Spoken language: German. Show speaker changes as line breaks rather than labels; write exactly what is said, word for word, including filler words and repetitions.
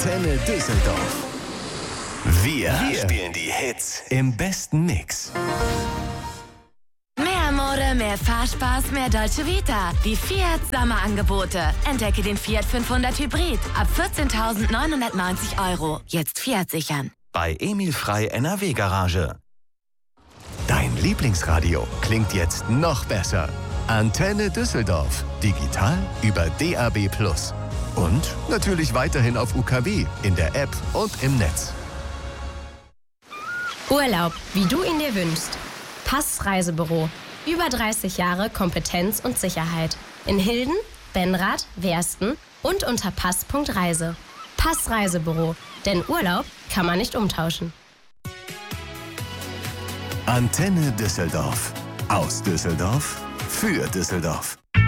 Antenne Düsseldorf. Wir, Wir spielen die Hits im besten Mix.
Mehr Mode, mehr Fahrspaß, mehr Dolce Vita. Die Fiat Sommerangebote. Entdecke den Fiat fünfhundert Hybrid ab vierzehntausendneunhundertneunzig Euro. Jetzt Fiat sichern.
Bei Emil Frei N R W Garage. Dein Lieblingsradio klingt jetzt noch besser. Antenne Düsseldorf. Digital über D A B plus. Und natürlich weiterhin auf U K W, in der App und im Netz.
Urlaub, wie du ihn dir wünschst. Pass Reisebüro. Über dreißig Jahre Kompetenz und Sicherheit. In Hilden, Benrath, Wersten und unter pass punkt reise. Pass Reisebüro. Denn Urlaub kann man nicht umtauschen.
Antenne Düsseldorf. Aus Düsseldorf für Düsseldorf.